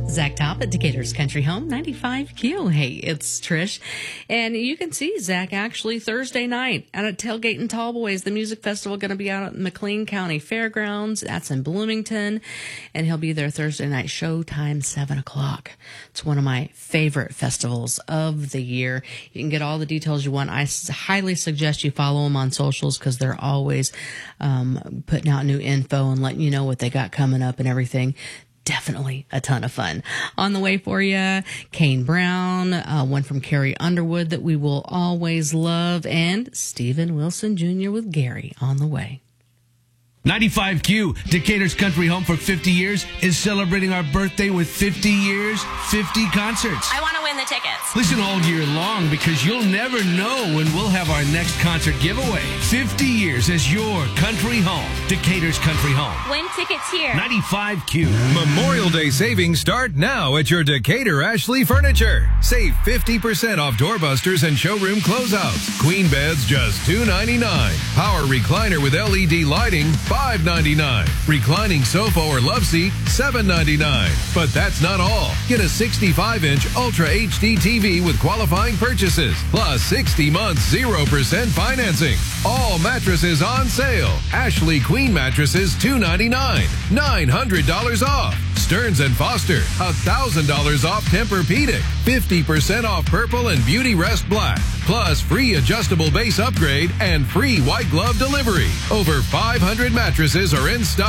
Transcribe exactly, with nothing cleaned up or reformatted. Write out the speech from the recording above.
Zach Top at Decatur's Country Home, ninety-five Q. Hey, it's Trish. And you can see Zach actually Thursday night out at Tailgate and Tallboys. The music festival going to be out at McLean County Fairgrounds. That's in Bloomington. And he'll be there Thursday night, showtime, seven o'clock. It's one of my favorite festivals of the year. You can get all the details you want. I highly suggest you follow them on socials because they're always um, putting out new info and letting you know what they got coming up and everything. Definitely a ton of fun. On the way for you, Kane Brown, uh, one from Carrie Underwood that we will always love, and Stephen Wilson Junior with Gary on the way. ninety-five Q, Decatur's Country Home for fifty years, is celebrating our birthday with fifty years, fifty concerts. I want to win the tickets. Listen all year long because you'll never know when we'll have our next concert giveaway. fifty years as your country home. Decatur's Country Home. Win tickets here. ninety-five Q. Memorial Day savings start now at your Decatur Ashley Furniture. Save fifty percent off doorbusters and showroom closeouts. Queen beds just two ninety-nine. Power recliner with L E D lighting, five ninety-nine. Reclining sofa or love seat, seven ninety-nine. But that's not all. Get a sixty-five inch Ultra H D T V with qualifying purchases, plus sixty months zero percent financing. All mattresses on sale. Ashley Queen mattresses, two ninety-nine. nine hundred dollars off. Stearns and Foster, one thousand dollars off Tempur-Pedic. fifty percent off Purple and Beauty Rest Black. Plus free adjustable base upgrade and free white glove delivery. Over five hundred mattresses are in stock.